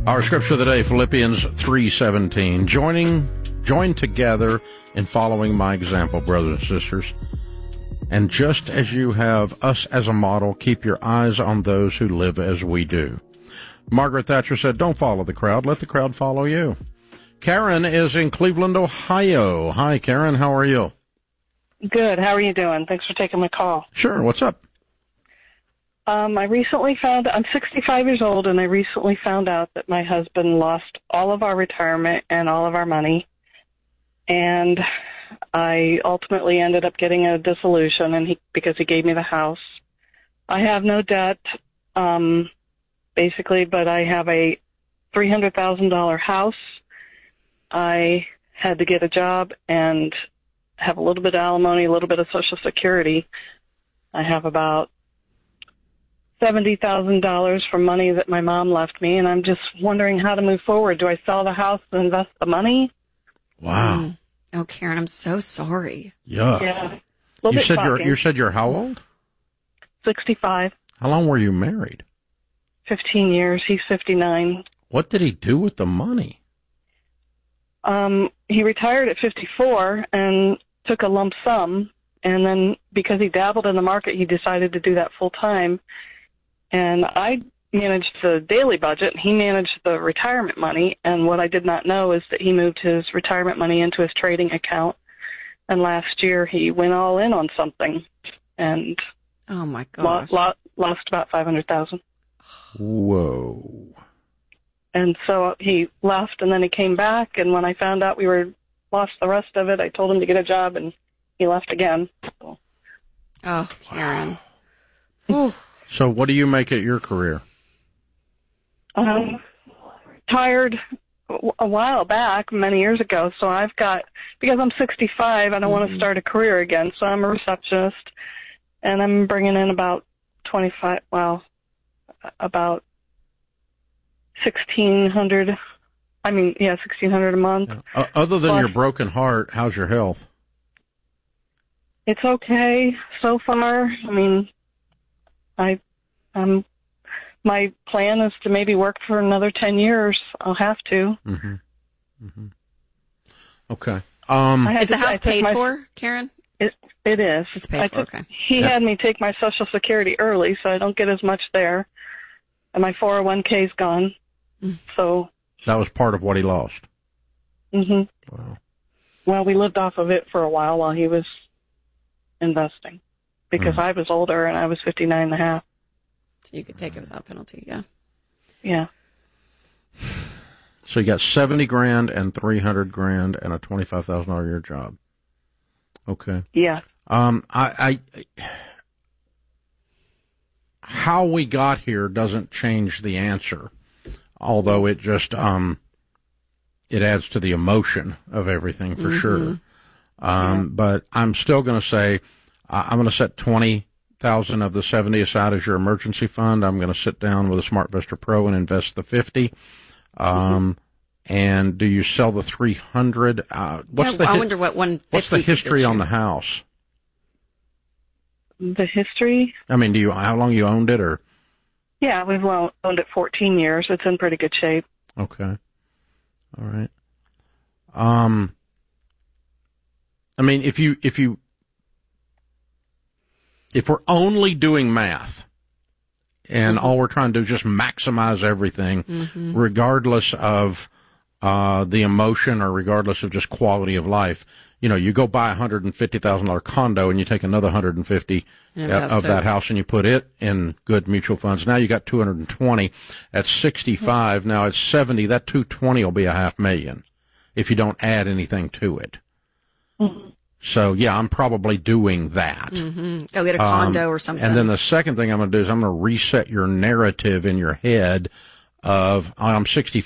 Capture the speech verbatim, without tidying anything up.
Our scripture of the day, Philippians three seventeen. Joining, join together in following my example, brothers and sisters. And just as you have us as a model, keep your eyes on those who live as we do. Margaret Thatcher said, don't follow the crowd, let the crowd follow you. Karen is in Cleveland, Ohio. Hi, Karen, how are you? Good, how are you doing? Thanks for taking my call. Sure, what's up? Um, I recently found, I'm sixty-five years old, and I recently found out that my husband lost all of our retirement and all of our money. And I ultimately ended up getting a dissolution, and he because he gave me the house. I have no debt, um, basically, but I have a three hundred thousand dollars house. I had to get a job and have a little bit of alimony, a little bit of Social Security. I have about seventy thousand dollars from money that my mom left me, and I'm just wondering how to move forward. Do I sell the house and invest the money? Wow. Mm. Oh, Karen, I'm so sorry. Yuck. Yeah. You said you're, you said you're how old? sixty-five. How long were you married? fifteen years. He's fifty-nine. What did he do with the money? Um, he retired at fifty-four and took a lump sum, and then because he dabbled in the market, he decided to do that full time. And I managed the daily budget, and he managed the retirement money. And what I did not know is that he moved his retirement money into his trading account. And last year he went all in on something, and oh my gosh, lo- lo- lost about five hundred thousand. Whoa. And so he left, and then he came back. And when I found out we were lost the rest of it, I told him to get a job, and he left again. So. Oh, Karen. Wow. So what do you make at your career? Um, retired a while back, many years ago. So I've got, because I'm sixty-five, I don't mm-hmm. want to start a career again. So I'm a receptionist, and I'm bringing in about twenty-five, well, about sixteen hundred. I mean, yeah, sixteen hundred a month. Uh, other than Plus, your broken heart, how's your health? It's okay so far. I mean, I, um, my plan is to maybe work for another ten years. I'll have to. Mm-hmm. Mm-hmm. Okay. Um, is the to, house paid my, for, Karen? It, it is. It's paid I for, took, okay. He yeah. had me take my Social Security early, so I don't get as much there. And my four oh one k's gone. Mm. So. That was part of what he lost. Mm-hmm. Wow. Well, we lived off of it for a while while he was investing, because mm. I was older and I was fifty-nine and a half. So you could take it without penalty, yeah. Yeah. So you got seventy grand and three hundred grand and a twenty-five thousand dollars a year job. Okay. Yeah. Um, I, I, how we got here doesn't change the answer, although it just, um, it adds to the emotion of everything for mm-hmm. sure. Um, yeah. But I'm still going to say, uh, I'm going to set twenty thousand of the seventy aside as your emergency fund. I'm going to sit down with a SmartVestor Pro and invest the fifty. Um, mm-hmm. And do you sell the three hundred? Uh, what's yeah, the? I hi- wonder what one. What's the history on the house? The history? I mean, do you how long you owned it, or? Yeah, we've owned it fourteen years. It's in pretty good shape. Okay. All right. Um. I mean, if you if you if we're only doing math, and mm-hmm. all we're trying to do is just maximize everything, mm-hmm. regardless of uh, the emotion or regardless of just quality of life. You know, you go buy a one hundred fifty thousand dollars condo and you take another one hundred fifty thousand of that house and you put it in good mutual funds. Now you got two hundred twenty. At sixty-five, mm-hmm. now it's seventy. That two hundred twenty will be a half million if you don't add anything to it. Mm-hmm. So, yeah, I'm probably doing that. Mm-hmm. Go get a condo um, or something. And then the second thing I'm going to do is I'm going to reset your narrative in your head of, I'm sixty-five